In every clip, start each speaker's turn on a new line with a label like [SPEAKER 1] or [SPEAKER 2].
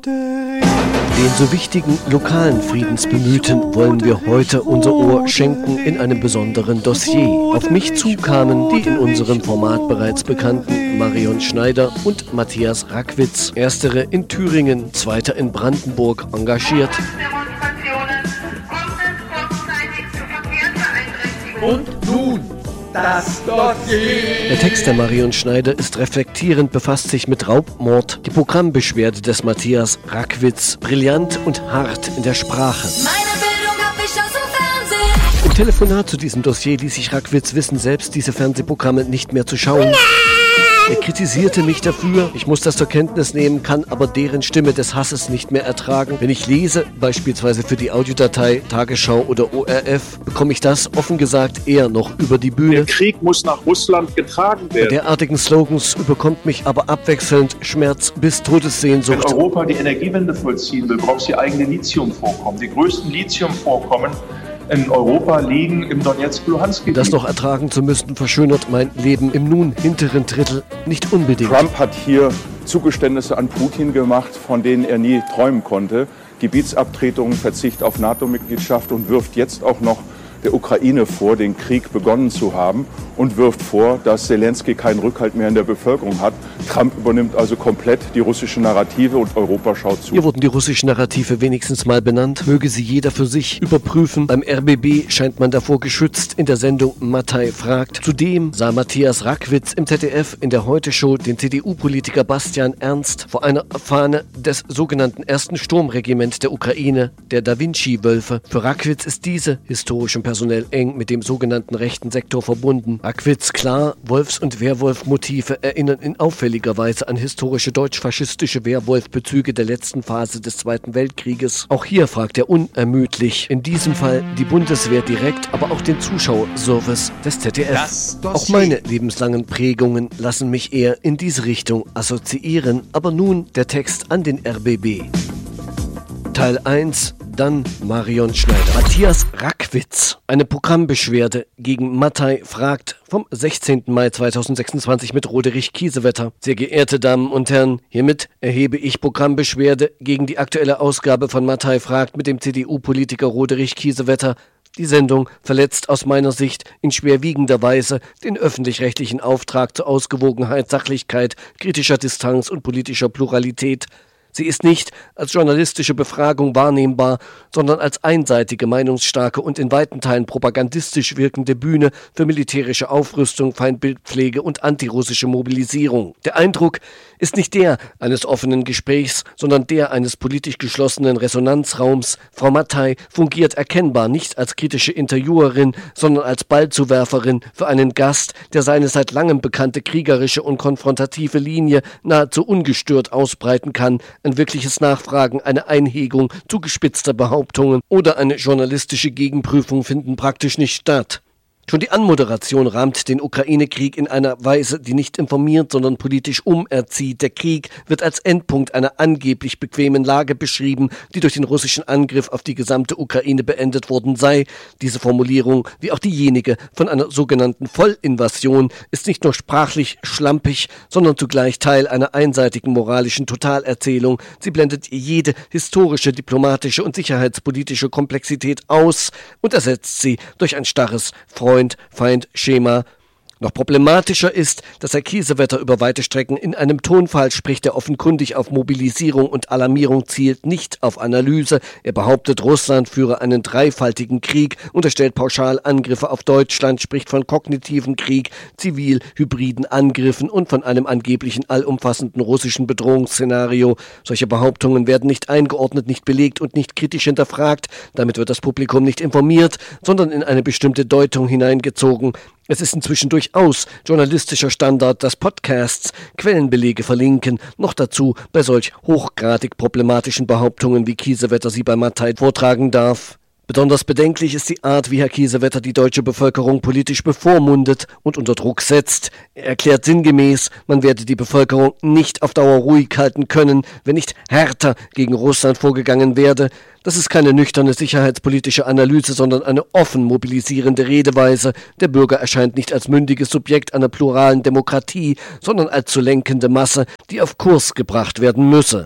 [SPEAKER 1] Den so wichtigen lokalen Friedensbemühten wollen wir heute unser Ohr schenken in einem besonderen Dossier. Auf mich zukamen die in unserem Format bereits bekannten Marion Schneider und Matthias Rackwitz. Erstere in Thüringen, zweiter in Brandenburg engagiert.
[SPEAKER 2] Und nun das Dossier.
[SPEAKER 1] Der Text der Marion Schneider ist reflektierend, befasst sich mit Raubmord. Die Programmbeschwerde des Matthias Rackwitz, brillant und hart in der Sprache.
[SPEAKER 3] Meine Bildung hab ich aus dem Fernsehen.
[SPEAKER 1] Im Telefonat zu diesem Dossier ließ sich Rackwitz wissen, selbst diese Fernsehprogramme nicht mehr zu schauen. Er kritisierte mich dafür, ich muss das zur Kenntnis nehmen, kann aber deren Stimme des Hasses nicht mehr ertragen. Wenn ich lese, beispielsweise für die Audiodatei Tagesschau oder ORF, bekomme ich das, offen gesagt, eher noch über die Bühne.
[SPEAKER 4] Der Krieg muss nach Russland getragen werden.
[SPEAKER 1] Bei derartigen Slogans überkommt mich aber abwechselnd Schmerz bis Todessehnsucht.
[SPEAKER 4] Wenn Europa die Energiewende vollziehen will, braucht sie eigene Lithiumvorkommen. Die größten Lithiumvorkommen in Europa liegen im Donetsk-Luhansk-Gebiet.
[SPEAKER 1] Das noch ertragen zu müssen, verschönert mein Leben im nun hinteren Drittel nicht unbedingt.
[SPEAKER 5] Trump hat hier Zugeständnisse an Putin gemacht, von denen er nie träumen konnte. Gebietsabtretungen, Verzicht auf NATO-Mitgliedschaft und wirft jetzt auch noch der Ukraine vor, den Krieg begonnen zu haben und wirft vor, dass Zelensky keinen Rückhalt mehr in der Bevölkerung hat. Trump übernimmt also komplett die russische Narrative und Europa schaut zu.
[SPEAKER 1] Hier wurden die russischen Narrative wenigstens mal benannt. Möge sie jeder für sich überprüfen. Beim RBB scheint man davor geschützt. In der Sendung Mattei fragt. Zudem sah Matthias Rackwitz im ZDF in der Heute-Show den CDU-Politiker Bastian Ernst vor einer Fahne des sogenannten 1. Sturmregiment der Ukraine, der Da Vinci-Wölfe. Für Rackwitz ist diese historische personell eng mit dem sogenannten rechten Sektor verbunden. Rackwitz klar, Wolfs- und Werwolf-Motive erinnern in auffälliger Weise an historische deutsch-faschistische Werwolf-Bezüge der letzten Phase des Zweiten Weltkrieges. Auch hier fragt er unermüdlich. In diesem Fall die Bundeswehr direkt, aber auch den Zuschauerservice des ZDF. Auch meine lebenslangen Prägungen lassen mich eher in diese Richtung assoziieren. Aber nun der Text an den RBB. Teil 1, dann Marion Schneider. Matthias Rackwitz. Eine Programmbeschwerde gegen Mattei fragt vom 16. Mai 2026 mit Roderich Kiesewetter. Sehr geehrte Damen und Herren, hiermit erhebe ich Programmbeschwerde gegen die aktuelle Ausgabe von Mattei fragt mit dem CDU-Politiker Roderich Kiesewetter. Die Sendung verletzt aus meiner Sicht in schwerwiegender Weise den öffentlich-rechtlichen Auftrag zur Ausgewogenheit, Sachlichkeit, kritischer Distanz und politischer Pluralität. Sie ist nicht als journalistische Befragung wahrnehmbar, sondern als einseitige, meinungsstarke und in weiten Teilen propagandistisch wirkende Bühne für militärische Aufrüstung, Feindbildpflege und antirussische Mobilisierung. Der Eindruck ist nicht der eines offenen Gesprächs, sondern der eines politisch geschlossenen Resonanzraums. Frau Mattei fungiert erkennbar nicht als kritische Interviewerin, sondern als Ballzuwerferin für einen Gast, der seine seit langem bekannte kriegerische und konfrontative Linie nahezu ungestört ausbreiten kann. Ein wirkliches Nachfragen, eine Einhegung zugespitzter Behauptungen oder eine journalistische Gegenprüfung finden praktisch nicht statt. Schon die Anmoderation rahmt den Ukraine-Krieg in einer Weise, die nicht informiert, sondern politisch umerzieht. Der Krieg wird als Endpunkt einer angeblich bequemen Lage beschrieben, die durch den russischen Angriff auf die gesamte Ukraine beendet worden sei. Diese Formulierung, wie auch diejenige von einer sogenannten Vollinvasion, ist nicht nur sprachlich schlampig, sondern zugleich Teil einer einseitigen moralischen Totalerzählung. Sie blendet jede historische, diplomatische und sicherheitspolitische Komplexität aus und ersetzt sie durch ein starres Freund-Feind-Schema. Noch problematischer ist, dass Herr Kiesewetter über weite Strecken in einem Tonfall spricht, der offenkundig auf Mobilisierung und Alarmierung zielt, nicht auf Analyse. Er behauptet, Russland führe einen dreifaltigen Krieg, unterstellt pauschal Angriffe auf Deutschland, spricht von kognitiven Krieg, zivil-hybriden Angriffen und von einem angeblichen allumfassenden russischen Bedrohungsszenario. Solche Behauptungen werden nicht eingeordnet, nicht belegt und nicht kritisch hinterfragt. Damit wird das Publikum nicht informiert, sondern in eine bestimmte Deutung hineingezogen. Es ist inzwischen durchaus journalistischer Standard, dass Podcasts Quellenbelege verlinken, noch dazu bei solch hochgradig problematischen Behauptungen, wie Kiesewetter sie bei Mattei vortragen darf. Besonders bedenklich ist die Art, wie Herr Kiesewetter die deutsche Bevölkerung politisch bevormundet und unter Druck setzt. Er erklärt sinngemäß, man werde die Bevölkerung nicht auf Dauer ruhig halten können, wenn nicht härter gegen Russland vorgegangen werde. Das ist keine nüchterne sicherheitspolitische Analyse, sondern eine offen mobilisierende Redeweise. Der Bürger erscheint nicht als mündiges Subjekt einer pluralen Demokratie, sondern als zu lenkende Masse, die auf Kurs gebracht werden müsse.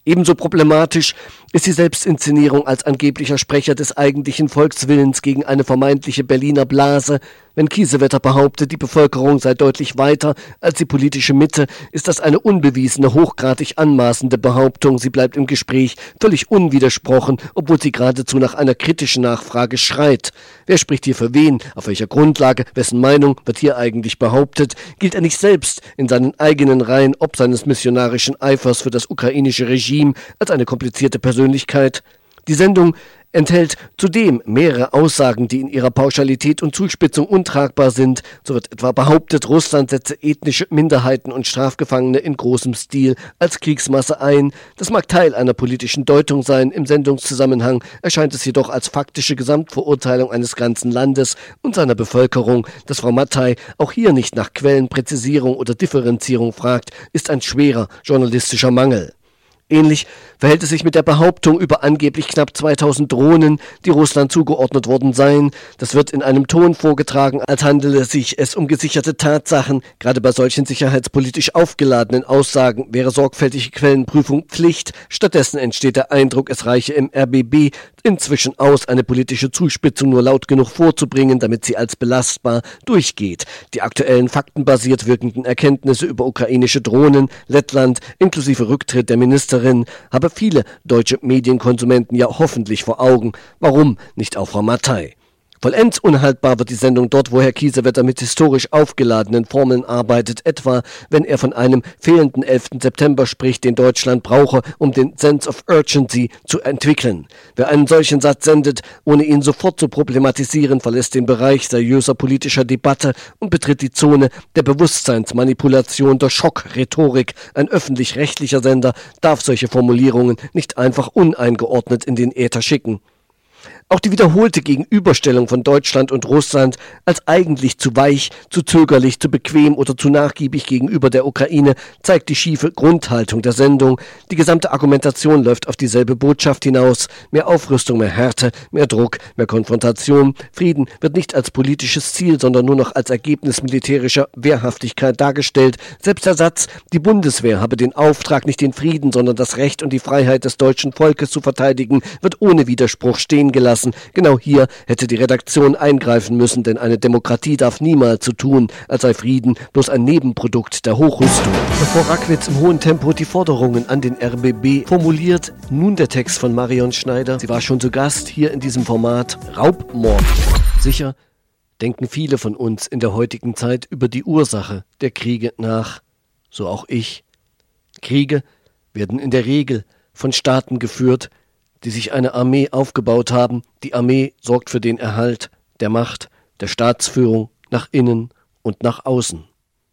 [SPEAKER 1] Ebenso problematisch ist die Selbstinszenierung als angeblicher Sprecher des eigentlichen Volkswillens gegen eine vermeintliche Berliner Blase. Wenn Kiesewetter behauptet, die Bevölkerung sei deutlich weiter als die politische Mitte, ist das eine unbewiesene, hochgradig anmaßende Behauptung. Sie bleibt im Gespräch völlig unwidersprochen, obwohl sie geradezu nach einer kritischen Nachfrage schreit. Wer spricht hier für wen? Auf welcher Grundlage? Wessen Meinung wird hier eigentlich behauptet? Gilt er nicht selbst in seinen eigenen Reihen ob seines missionarischen Eifers für das ukrainische Regime als eine komplizierte Persönlichkeit? Die Sendung enthält zudem mehrere Aussagen, die in ihrer Pauschalität und Zuspitzung untragbar sind. So wird etwa behauptet, Russland setze ethnische Minderheiten und Strafgefangene in großem Stil als Kriegsmasse ein. Das mag Teil einer politischen Deutung sein. Im Sendungszusammenhang erscheint es jedoch als faktische Gesamtverurteilung eines ganzen Landes und seiner Bevölkerung. Dass Frau Mattei auch hier nicht nach Quellenpräzisierung oder Differenzierung fragt, ist ein schwerer journalistischer Mangel. Ähnlich verhält es sich mit der Behauptung über angeblich knapp 2000 Drohnen, die Russland zugeordnet worden seien. Das wird in einem Ton vorgetragen, als handele es sich um gesicherte Tatsachen. Gerade bei solchen sicherheitspolitisch aufgeladenen Aussagen wäre sorgfältige Quellenprüfung Pflicht. Stattdessen entsteht der Eindruck, es reiche im RBB inzwischen aus, eine politische Zuspitzung nur laut genug vorzubringen, damit sie als belastbar durchgeht. Die aktuellen faktenbasiert wirkenden Erkenntnisse über ukrainische Drohnen, Lettland inklusive Rücktritt der Ministerin habe viele deutsche Medienkonsumenten ja hoffentlich vor Augen. Warum nicht auch Frau Mattei? Vollends unhaltbar wird die Sendung dort, wo Herr Kiesewetter mit historisch aufgeladenen Formeln arbeitet, etwa wenn er von einem fehlenden 11. September spricht, den Deutschland brauche, um den Sense of Urgency zu entwickeln. Wer einen solchen Satz sendet, ohne ihn sofort zu problematisieren, verlässt den Bereich seriöser politischer Debatte und betritt die Zone der Bewusstseinsmanipulation, der Schockrhetorik. Ein öffentlich-rechtlicher Sender darf solche Formulierungen nicht einfach uneingeordnet in den Äther schicken. Auch die wiederholte Gegenüberstellung von Deutschland und Russland als eigentlich zu weich, zu zögerlich, zu bequem oder zu nachgiebig gegenüber der Ukraine zeigt die schiefe Grundhaltung der Sendung. Die gesamte Argumentation läuft auf dieselbe Botschaft hinaus. Mehr Aufrüstung, mehr Härte, mehr Druck, mehr Konfrontation. Frieden wird nicht als politisches Ziel, sondern nur noch als Ergebnis militärischer Wehrhaftigkeit dargestellt. Selbst der Satz, die Bundeswehr habe den Auftrag, nicht den Frieden, sondern das Recht und die Freiheit des deutschen Volkes zu verteidigen, wird ohne Widerspruch stehen gelassen. Genau hier hätte die Redaktion eingreifen müssen, denn eine Demokratie darf niemals so tun, als sei Frieden bloß ein Nebenprodukt der Hochrüstung. Bevor Rackwitz im hohen Tempo die Forderungen an den RBB formuliert, nun der Text von Marion Schneider. Sie war schon zu Gast hier in diesem Format. Raubmord. Sicher denken viele von uns in der heutigen Zeit über die Ursache der Kriege nach. So auch ich. Kriege werden in der Regel von Staaten geführt, die sich eine Armee aufgebaut haben. Die Armee sorgt für den Erhalt der Macht, der Staatsführung nach innen und nach außen.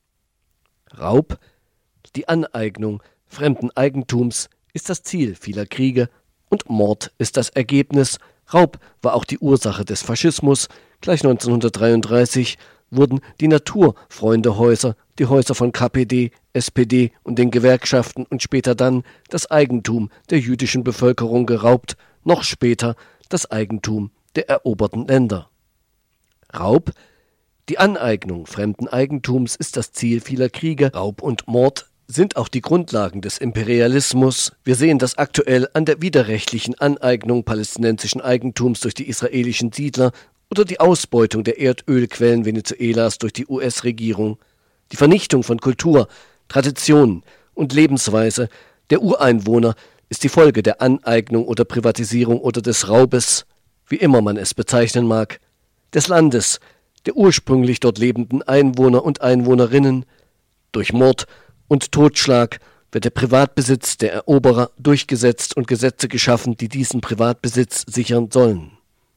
[SPEAKER 1] Raub, die Aneignung fremden Eigentums, ist das Ziel vieler Kriege und Mord ist das Ergebnis. Raub war auch die Ursache des Faschismus. Gleich 1933 wurden die Naturfreundehäuser, die Häuser von KPD, SPD und den Gewerkschaften und später dann das Eigentum der jüdischen Bevölkerung geraubt, noch später das Eigentum der eroberten Länder. Raub, die Aneignung fremden Eigentums ist das Ziel vieler Kriege. Raub und Mord sind auch die Grundlagen des Imperialismus. Wir sehen das aktuell an der widerrechtlichen Aneignung palästinensischen Eigentums durch die israelischen Siedler oder die Ausbeutung der Erdölquellen Venezuelas durch die US-Regierung. Die Vernichtung von Kultur, Traditionen und Lebensweise der Ureinwohner ist die Folge der Aneignung oder Privatisierung oder des Raubes, wie immer man es bezeichnen mag, des Landes, der ursprünglich dort lebenden Einwohner und Einwohnerinnen. Durch Mord und Totschlag wird der Privatbesitz der Eroberer durchgesetzt und Gesetze geschaffen, die diesen Privatbesitz sichern sollen.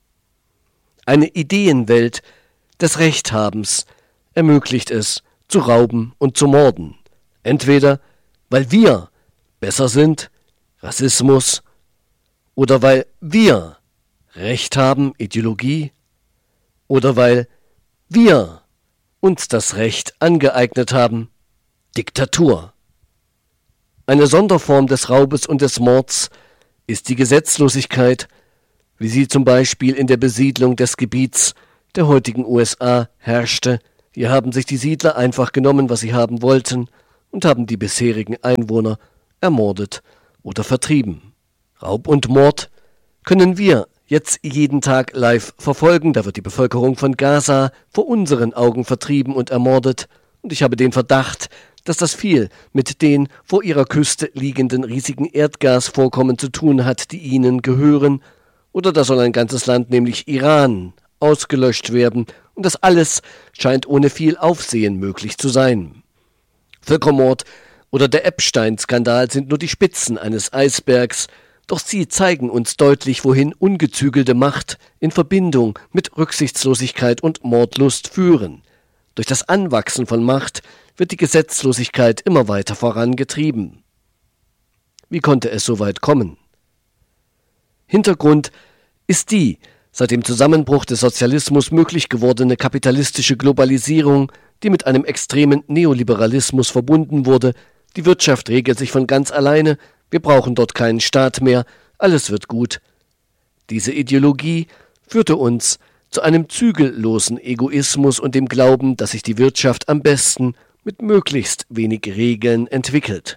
[SPEAKER 1] Eine Ideenwelt des Rechthabens ermöglicht es, zu rauben und zu morden. Entweder weil wir besser sind, Rassismus, oder weil wir Recht haben, Ideologie, oder weil wir uns das Recht angeeignet haben, Diktatur. Eine Sonderform des Raubes und des Mords ist die Gesetzlosigkeit, wie sie zum Beispiel in der Besiedlung des Gebiets der heutigen USA herrschte. Hier haben sich die Siedler einfach genommen, was sie haben wollten, und haben die bisherigen Einwohner ermordet oder vertrieben. Raub und Mord können wir jetzt jeden Tag live verfolgen. Da wird die Bevölkerung von Gaza vor unseren Augen vertrieben und ermordet. Und ich habe den Verdacht, dass das viel mit den vor ihrer Küste liegenden riesigen Erdgasvorkommen zu tun hat, die ihnen gehören. Oder da soll ein ganzes Land, nämlich Iran, ausgelöscht werden. Und das alles scheint ohne viel Aufsehen möglich zu sein. Völkermord oder der Epstein-Skandal sind nur die Spitzen eines Eisbergs. Doch sie zeigen uns deutlich, wohin ungezügelte Macht in Verbindung mit Rücksichtslosigkeit und Mordlust führen. Durch das Anwachsen von Macht wird die Gesetzlosigkeit immer weiter vorangetrieben. Wie konnte es so weit kommen? Hintergrund ist die seit dem Zusammenbruch des Sozialismus möglich gewordene kapitalistische Globalisierung, die mit einem extremen Neoliberalismus verbunden wurde. Die Wirtschaft regelt sich von ganz alleine, wir brauchen dort keinen Staat mehr, alles wird gut. Diese Ideologie führte uns zu einem zügellosen Egoismus und dem Glauben, dass sich die Wirtschaft am besten mit möglichst wenig Regeln entwickelt.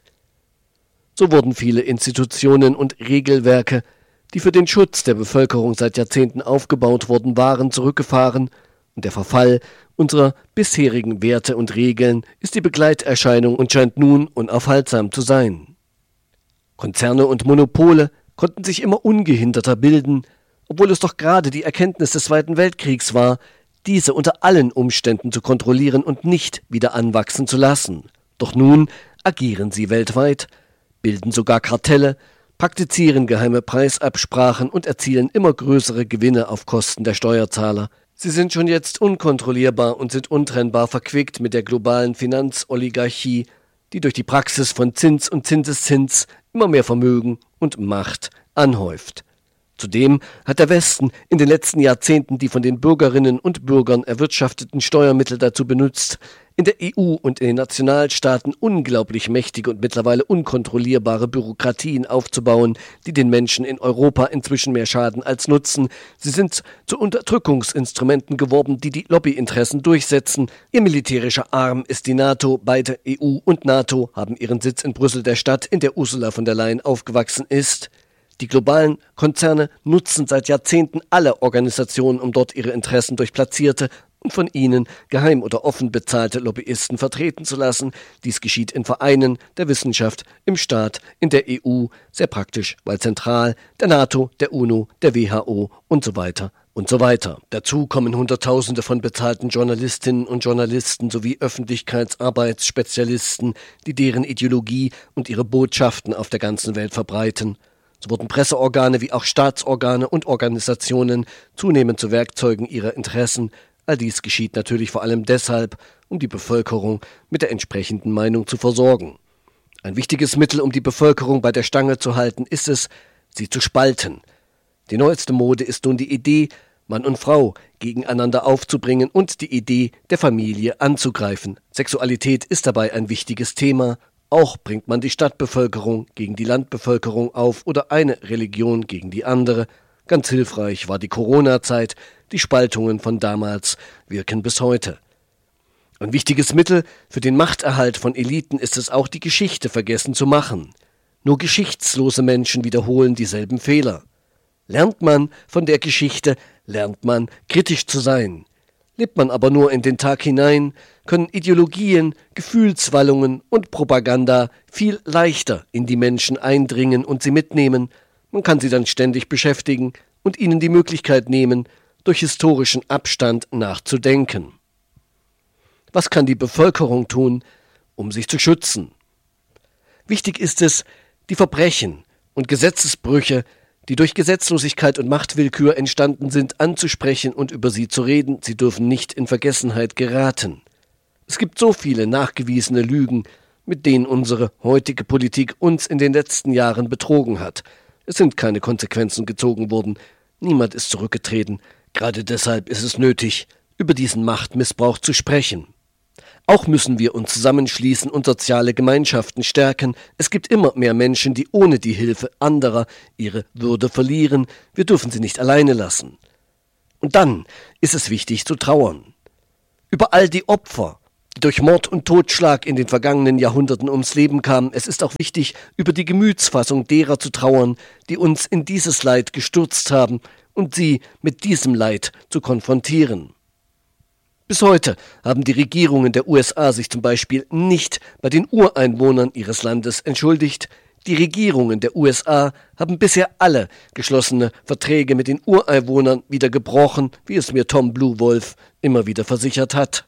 [SPEAKER 1] So wurden viele Institutionen und Regelwerke, die für den Schutz der Bevölkerung seit Jahrzehnten aufgebaut worden waren, zurückgefahren, und der Verfall unserer bisherigen Werte und Regeln ist die Begleiterscheinung und scheint nun unaufhaltsam zu sein. Konzerne und Monopole konnten sich immer ungehinderter bilden, obwohl es doch gerade die Erkenntnis des Zweiten Weltkriegs war, diese unter allen Umständen zu kontrollieren und nicht wieder anwachsen zu lassen. Doch nun agieren sie weltweit, bilden sogar Kartelle, praktizieren geheime Preisabsprachen und erzielen immer größere Gewinne auf Kosten der Steuerzahler. Sie sind schon jetzt unkontrollierbar und sind untrennbar verquickt mit der globalen Finanzoligarchie, die durch die Praxis von Zins und Zinseszins immer mehr Vermögen und Macht anhäuft. Zudem hat der Westen in den letzten Jahrzehnten die von den Bürgerinnen und Bürgern erwirtschafteten Steuermittel dazu benutzt, in der EU und in den Nationalstaaten unglaublich mächtige und mittlerweile unkontrollierbare Bürokratien aufzubauen, die den Menschen in Europa inzwischen mehr schaden als nutzen. Sie sind zu Unterdrückungsinstrumenten geworden, die die Lobbyinteressen durchsetzen. Ihr militärischer Arm ist die NATO. Beide EU und NATO haben ihren Sitz in Brüssel, der Stadt, in der Ursula von der Leyen aufgewachsen ist. Die globalen Konzerne nutzen seit Jahrzehnten alle Organisationen, um dort ihre Interessen durch platzierte und von ihnen geheim oder offen bezahlte Lobbyisten vertreten zu lassen. Dies geschieht in Vereinen, der Wissenschaft, im Staat, in der EU, sehr praktisch, weil zentral, der NATO, der UNO, der WHO und so weiter und so weiter. Dazu kommen Hunderttausende von bezahlten Journalistinnen und Journalisten sowie Öffentlichkeitsarbeitsspezialisten, die deren Ideologie und ihre Botschaften auf der ganzen Welt verbreiten. So wurden Presseorgane wie auch Staatsorgane und Organisationen zunehmend zu Werkzeugen ihrer Interessen. All dies geschieht natürlich vor allem deshalb, um die Bevölkerung mit der entsprechenden Meinung zu versorgen. Ein wichtiges Mittel, um die Bevölkerung bei der Stange zu halten, ist es, sie zu spalten. Die neueste Mode ist nun die Idee, Mann und Frau gegeneinander aufzubringen und die Idee der Familie anzugreifen. Sexualität ist dabei ein wichtiges Thema. Auch bringt man die Stadtbevölkerung gegen die Landbevölkerung auf oder eine Religion gegen die andere. Ganz hilfreich war die Corona-Zeit, die Spaltungen von damals wirken bis heute. Ein wichtiges Mittel für den Machterhalt von Eliten ist es auch, die Geschichte vergessen zu machen. Nur geschichtslose Menschen wiederholen dieselben Fehler. Lernt man von der Geschichte, lernt man kritisch zu sein. Lebt man aber nur in den Tag hinein, können Ideologien, Gefühlswallungen und Propaganda viel leichter in die Menschen eindringen und sie mitnehmen. Man kann sie dann ständig beschäftigen und ihnen die Möglichkeit nehmen, durch historischen Abstand nachzudenken. Was kann die Bevölkerung tun, um sich zu schützen? Wichtig ist es, die Verbrechen und Gesetzesbrüche, die durch Gesetzlosigkeit und Machtwillkür entstanden sind, anzusprechen und über sie zu reden. Sie dürfen nicht in Vergessenheit geraten. Es gibt so viele nachgewiesene Lügen, mit denen unsere heutige Politik uns in den letzten Jahren betrogen hat. Es sind keine Konsequenzen gezogen worden. Niemand ist zurückgetreten. Gerade deshalb ist es nötig, über diesen Machtmissbrauch zu sprechen. Auch müssen wir uns zusammenschließen und soziale Gemeinschaften stärken. Es gibt immer mehr Menschen, die ohne die Hilfe anderer ihre Würde verlieren. Wir dürfen sie nicht alleine lassen. Und dann ist es wichtig zu trauern. Über all die Opfer, die durch Mord und Totschlag in den vergangenen Jahrhunderten ums Leben kamen. Es ist auch wichtig, über die Gemütsfassung derer zu trauern, die uns in dieses Leid gestürzt haben und sie mit diesem Leid zu konfrontieren. Bis heute haben die Regierungen der USA sich zum Beispiel nicht bei den Ureinwohnern ihres Landes entschuldigt. Die Regierungen der USA haben bisher alle geschlossene Verträge mit den Ureinwohnern wieder gebrochen, wie es mir Tom Blue Wolf immer wieder versichert hat.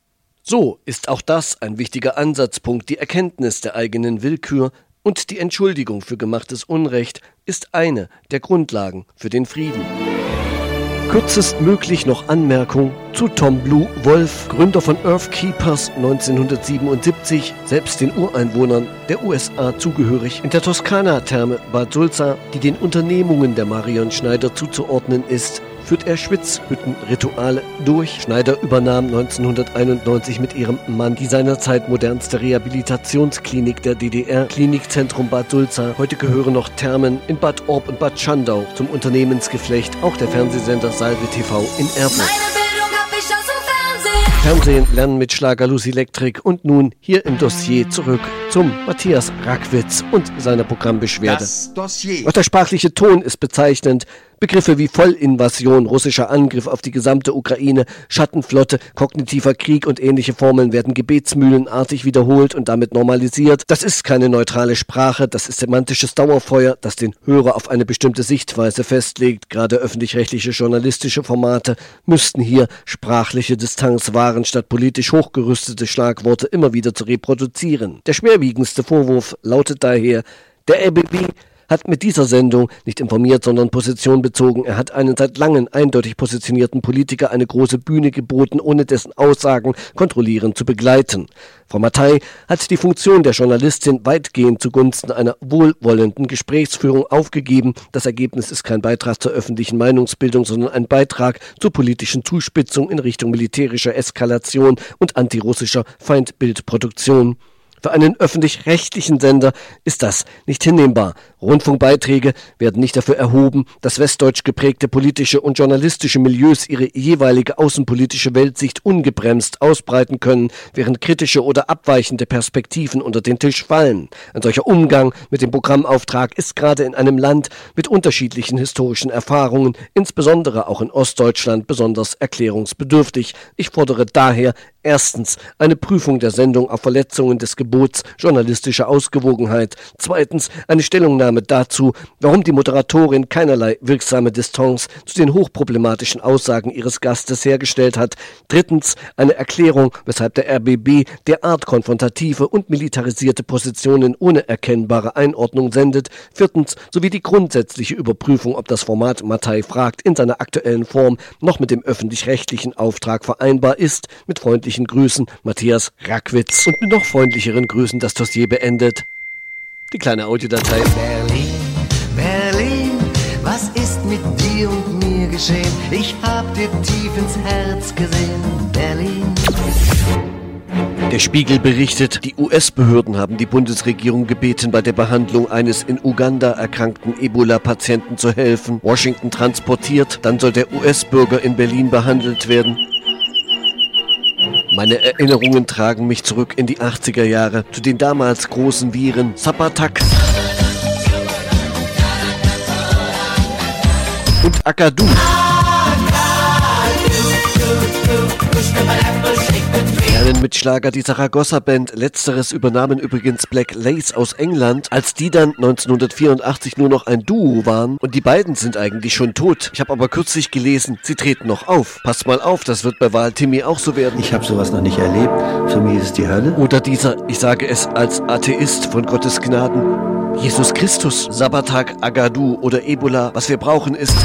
[SPEAKER 1] So ist auch das ein wichtiger Ansatzpunkt. Die Erkenntnis der eigenen Willkür und die Entschuldigung für gemachtes Unrecht ist eine der Grundlagen für den Frieden. Kürzestmöglich noch Anmerkung zu Tom Blue Wolf, Gründer von Earth Keepers 1977, selbst den Ureinwohnern der USA zugehörig, in der Toskana-Therme Bad Sulza, die den Unternehmungen der Marion Schneider zuzuordnen ist, führt er Schwitzhüttenrituale durch. Schneider übernahm 1991 mit ihrem Mann die seinerzeit modernste Rehabilitationsklinik der DDR, Klinikzentrum Bad Sulza. Heute gehören noch Thermen in Bad Orb und Bad Schandau zum Unternehmensgeflecht, auch der Fernsehsender Salve TV in Erfurt.
[SPEAKER 3] Meine Bildung hab ich aus dem Fernsehen.
[SPEAKER 1] Fernsehen lernen mit Schlagerlos Elektrik und nun hier im Dossier zurück zum Matthias Rackwitz und seiner Programmbeschwerde.
[SPEAKER 2] Das Dossier.
[SPEAKER 1] Auch der sprachliche Ton ist bezeichnend. Begriffe wie Vollinvasion, russischer Angriff auf die gesamte Ukraine, Schattenflotte, kognitiver Krieg und ähnliche Formeln werden gebetsmühlenartig wiederholt und damit normalisiert. Das ist keine neutrale Sprache, das ist semantisches Dauerfeuer, das den Hörer auf eine bestimmte Sichtweise festlegt. Gerade öffentlich-rechtliche journalistische Formate müssten hier sprachliche Distanz wahren, statt politisch hochgerüstete Schlagworte immer wieder zu reproduzieren. Der schwerwiegendste Vorwurf lautet daher, der RBB hat mit dieser Sendung nicht informiert, sondern Position bezogen. Er hat einen seit langem eindeutig positionierten Politiker eine große Bühne geboten, ohne dessen Aussagen kontrollierend zu begleiten. Frau Mattei hat die Funktion der Journalistin weitgehend zugunsten einer wohlwollenden Gesprächsführung aufgegeben. Das Ergebnis ist kein Beitrag zur öffentlichen Meinungsbildung, sondern ein Beitrag zur politischen Zuspitzung in Richtung militärischer Eskalation und antirussischer Feindbildproduktion. Für einen öffentlich-rechtlichen Sender ist das nicht hinnehmbar. Rundfunkbeiträge werden nicht dafür erhoben, dass westdeutsch geprägte politische und journalistische Milieus ihre jeweilige außenpolitische Weltsicht ungebremst ausbreiten können, während kritische oder abweichende Perspektiven unter den Tisch fallen. Ein solcher Umgang mit dem Programmauftrag ist gerade in einem Land mit unterschiedlichen historischen Erfahrungen, insbesondere auch in Ostdeutschland, besonders erklärungsbedürftig. Ich fordere daher erstens eine Prüfung der Sendung auf Verletzungen des Gebots journalistischer Ausgewogenheit. Zweitens eine Stellungnahme dazu, warum die Moderatorin keinerlei wirksame Distanz zu den hochproblematischen Aussagen ihres Gastes hergestellt hat. Drittens eine Erklärung, weshalb der RBB derart konfrontative und militarisierte Positionen ohne erkennbare Einordnung sendet. Viertens sowie die grundsätzliche Überprüfung, ob das Format Mattei fragt in seiner aktuellen Form noch mit dem öffentlich-rechtlichen Auftrag vereinbar ist. Mit freundlichen Grüßen, Matthias Rackwitz. Und mit noch freundlicheren Grüßen das Dossier beendet die kleine Audiodatei.
[SPEAKER 6] Berlin, Berlin, was ist mit dir und mir geschehen? Ich hab dir tief ins Herz gesehen, Berlin.
[SPEAKER 1] Der Spiegel berichtet, die US-Behörden haben die Bundesregierung gebeten, bei der Behandlung eines in Uganda erkrankten Ebola-Patienten zu helfen. Washington transportiert, dann soll der US-Bürger in Berlin behandelt werden. Meine Erinnerungen tragen mich zurück in die 80er Jahre, zu den damals großen Viren Zapatak und Akadu. Lernen mit Schlager die Saragossa-Band. Letzteres übernahmen übrigens Black Lace aus England, als die dann 1984 nur noch ein Duo waren. Und die beiden sind eigentlich schon tot. Ich habe aber kürzlich gelesen, sie treten noch auf. Passt mal auf, das wird bei Wahl Timmy auch so werden.
[SPEAKER 7] Ich habe sowas noch nicht erlebt. Für mich ist es die Hölle.
[SPEAKER 1] Oder dieser, ich sage es als Atheist von Gottes Gnaden, Jesus Christus, Sabbatak, Agadu oder Ebola. Was wir brauchen ist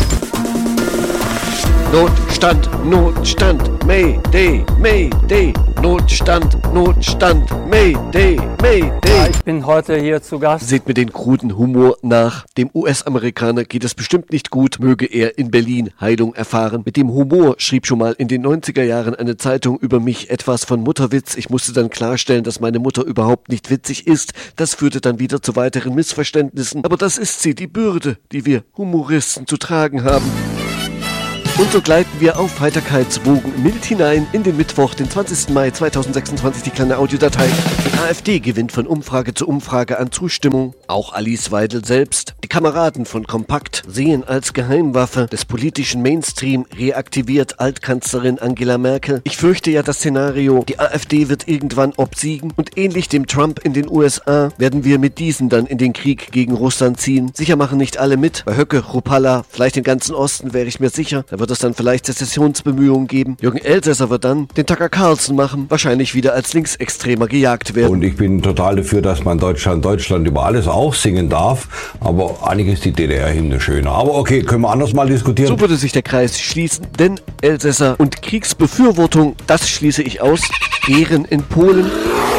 [SPEAKER 1] Notstand, Notstand, Mayday, Mayday, Notstand, Notstand, Mayday, Mayday.
[SPEAKER 8] Ich bin heute hier zu Gast.
[SPEAKER 1] Seht mir den kruden Humor nach. Dem US-Amerikaner geht es bestimmt nicht gut, möge er in Berlin Heilung erfahren. Mit dem Humor schrieb schon mal in den 90er Jahren eine Zeitung über mich etwas von Mutterwitz. Ich musste dann klarstellen, dass meine Mutter überhaupt nicht witzig ist. Das führte dann wieder zu weiteren Missverständnissen. Aber das ist sie, die Bürde, die wir Humoristen zu tragen haben. Und so gleiten wir auf Heiterkeitswogen mild hinein in den Mittwoch, den 20. Mai 2026, die kleine Audiodatei. Die AfD gewinnt von Umfrage zu Umfrage an Zustimmung, auch Alice Weidel selbst. Die Kameraden von Kompakt sehen als Geheimwaffe des politischen Mainstream reaktiviert Altkanzlerin Angela Merkel. Ich fürchte ja das Szenario, die AfD wird irgendwann obsiegen und ähnlich dem Trump in den USA werden wir mit diesen dann in den Krieg gegen Russland ziehen. Sicher machen nicht alle mit. Bei Höcke, Rupalla, vielleicht den ganzen Osten wäre ich mir sicher. Da wird es dann vielleicht Sezessionsbemühungen geben. Jürgen Elsässer wird dann den Tucker Carlson machen, wahrscheinlich wieder als Linksextremer gejagt werden.
[SPEAKER 8] Und ich bin total dafür, dass man Deutschland über alles auch singen darf. Aber eigentlich ist die DDR-Hymne schöner. Aber okay, können wir anders mal diskutieren.
[SPEAKER 1] So würde sich der Kreis schließen, denn Elsässer und Kriegsbefürwortung, das schließe ich aus. Bären in Polen.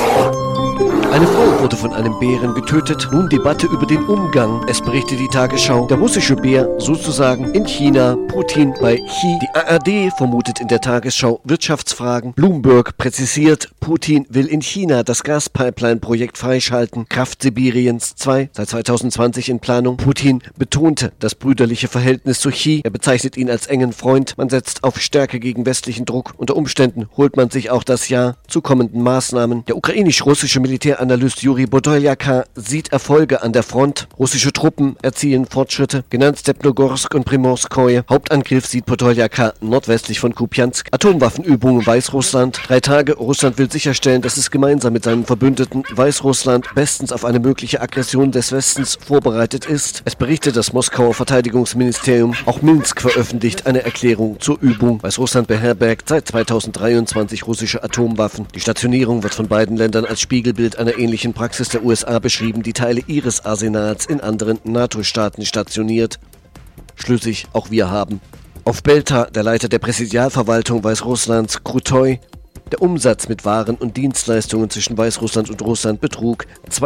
[SPEAKER 1] Eine Frau wurde von einem Bären getötet. Nun Debatte über den Umgang. Es berichtet die Tagesschau. Der russische Bär sozusagen in China. Putin bei Xi. Die ARD vermutet in der Tagesschau Wirtschaftsfragen. Bloomberg präzisiert, Putin will in China das Gaspipeline-Projekt freischalten. Kraft Sibiriens 2, seit 2020 in Planung. Putin betonte das brüderliche Verhältnis zu Xi. Er bezeichnet ihn als engen Freund. Man setzt auf Stärke gegen westlichen Druck. Unter Umständen holt man sich auch das Ja zu kommenden Maßnahmen. Der ukrainisch-russische Militäranalyst Juri Podoljaka sieht Erfolge an der Front. Russische Truppen erzielen Fortschritte. Genannt Stepnogorsk und Primorskoje. Hauptangriff sieht Podoljaka nordwestlich von Kupiansk. Atomwaffenübungen Weißrussland. 3 Tage. Russland will sicherstellen, dass es gemeinsam mit seinen Verbündeten Weißrussland bestens auf eine mögliche Aggression des Westens vorbereitet ist. Es berichtet das Moskauer Verteidigungsministerium. Auch Minsk veröffentlicht eine Erklärung zur Übung. Weißrussland beherbergt seit 2023 russische Atomwaffen. Die Stationierung wird von beiden Ländern als Spiegelbild einer ähnlichen Praxis der USA beschrieben, die Teile ihres Arsenals in anderen NATO-Staaten stationiert. Schlüssig, auch wir haben. Auf Belta, der Leiter der Präsidialverwaltung Weißrusslands, Krutoy, der Umsatz mit Waren und Dienstleistungen zwischen Weißrussland und Russland betrug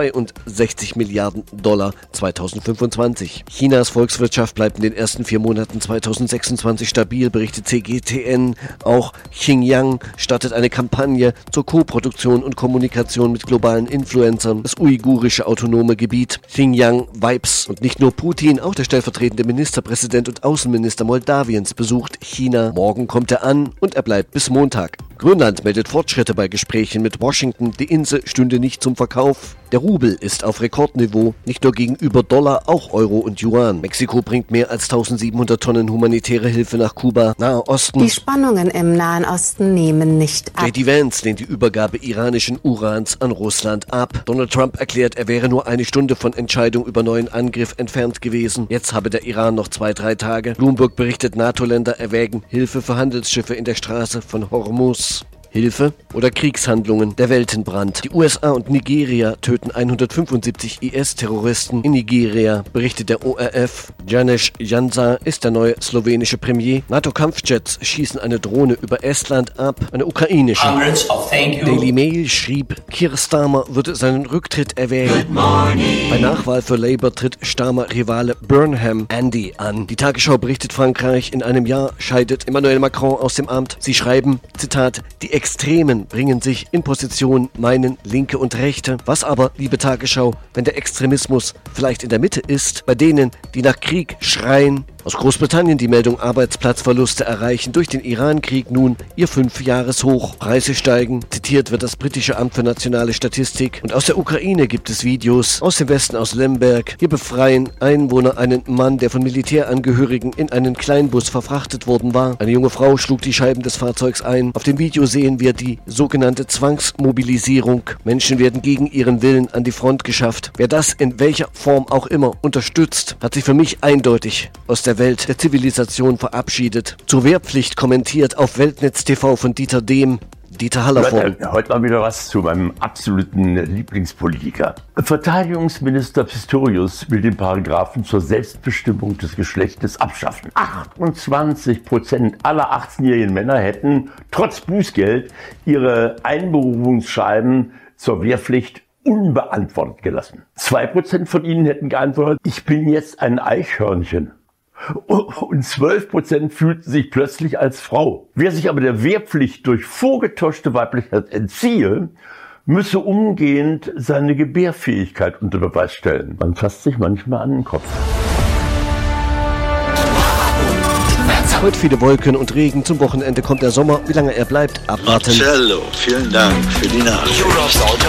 [SPEAKER 1] 62 Milliarden Dollar 2025. Chinas Volkswirtschaft bleibt in den ersten 4 Monaten 2026 stabil, berichtet CGTN. Auch Xinjiang startet eine Kampagne zur Koproduktion und Kommunikation mit globalen Influencern. Das uigurische autonome Gebiet Xinjiang Vibes. Und nicht nur Putin, auch der stellvertretende Ministerpräsident und Außenminister Moldawiens besucht China. Morgen kommt er an und er bleibt bis Montag. Grönland meldet Fortschritte bei Gesprächen mit Washington. Die Insel stünde nicht zum Verkauf. Der Rubel ist auf Rekordniveau, nicht nur gegenüber Dollar, auch Euro und Yuan. Mexiko bringt mehr als 1700 Tonnen humanitäre Hilfe nach Kuba. Nahe Osten.
[SPEAKER 9] Die Spannungen im Nahen Osten nehmen nicht ab.
[SPEAKER 1] J.D. Vance lehnt die Übergabe iranischen Urans an Russland ab. Donald Trump erklärt, er wäre nur 1 Stunde von Entscheidung über neuen Angriff entfernt gewesen. Jetzt habe der Iran noch 2-3 Tage. Bloomberg berichtet, NATO-Länder erwägen Hilfe für Handelsschiffe in der Straße von Hormuz. Hilfe oder Kriegshandlungen, der Weltenbrand. Die USA und Nigeria töten 175 IS-Terroristen. In Nigeria berichtet der ORF. Janez Janša ist der neue slowenische Premier. NATO-Kampfjets schießen eine Drohne über Estland ab, eine ukrainische. Daily Mail schrieb, Keir Starmer würde seinen Rücktritt erwägen. Bei Nachwahl für Labour tritt Starmer-Rivale Burnham Andy an. Die Tagesschau berichtet, Frankreich in einem Jahr scheidet Emmanuel Macron aus dem Amt. Sie schreiben, Zitat, die Extremen bringen sich in Position, meinen Linke und Rechte. Was aber, liebe Tagesschau, wenn der Extremismus vielleicht in der Mitte ist, bei denen, die nach Krieg schreien? Aus Großbritannien die Meldung, Arbeitsplatzverluste erreichen durch den Irankrieg nun ihr 5-Jahreshoch. Preise steigen, zitiert wird das britische Amt für nationale Statistik. Und aus der Ukraine gibt es Videos, aus dem Westen, aus Lemberg. Hier befreien Einwohner einen Mann, der von Militärangehörigen in einen Kleinbus verfrachtet worden war. Eine junge Frau schlug die Scheiben des Fahrzeugs ein. Auf dem Video sehen wir die sogenannte Zwangsmobilisierung. Menschen werden gegen ihren Willen an die Front geschafft. Wer das in welcher Form auch immer unterstützt, hat sich für mich eindeutig aus der Welt der Zivilisation verabschiedet. Zur Wehrpflicht kommentiert auf Weltnetz TV von Dieter Dehm. Dieter Hallervorden.
[SPEAKER 10] Heute mal wieder was zu meinem absoluten Lieblingspolitiker. Verteidigungsminister Pistorius will den Paragraphen zur Selbstbestimmung des Geschlechtes abschaffen. 28% aller 18-jährigen Männer hätten trotz Bußgeld ihre Einberufungsschreiben zur Wehrpflicht unbeantwortet gelassen. 2% von ihnen hätten geantwortet, ich bin jetzt ein Eichhörnchen. Und 12% fühlten sich plötzlich als Frau. Wer sich aber der Wehrpflicht durch vorgetäuschte Weiblichkeit entziehe, müsse umgehend seine Gebärfähigkeit unter Beweis stellen. Man fasst sich manchmal an den Kopf.
[SPEAKER 1] Heute viele Wolken und Regen. Zum Wochenende kommt der Sommer. Wie lange er bleibt, abwarten.
[SPEAKER 11] Marcello, vielen Dank für die Nachricht.